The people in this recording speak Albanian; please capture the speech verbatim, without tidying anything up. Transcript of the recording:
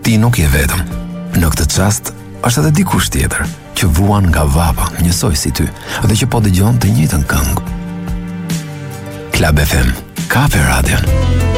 ti nuk je vetëm. Në këtë çast është edhe dikush tjetër që vuan nga vapa, njësoj si ty, dhe që po dëgjon të njëjtën këngë. Club F M, Kafe Radio.